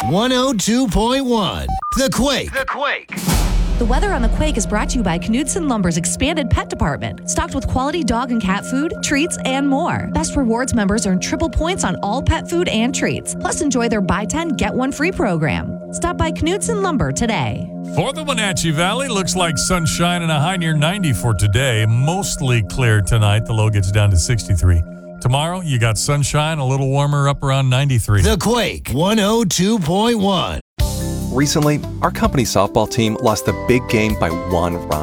102.1 The Quake. The weather on The Quake is brought to you by Knudsen Lumber's expanded pet department, stocked with quality dog and cat food, treats, and more. Best Rewards members earn triple points on all pet food and treats. Plus, enjoy their buy 10, get 1 free program. Stop by Knudsen Lumber today. For the Wenatchee Valley, looks like sunshine and a high near 90 for today. Mostly clear tonight. The low gets down to 63. Tomorrow, you got sunshine, a little warmer, up around 93. The Quake 102.1. Recently, our company softball team lost the big game by 1 run.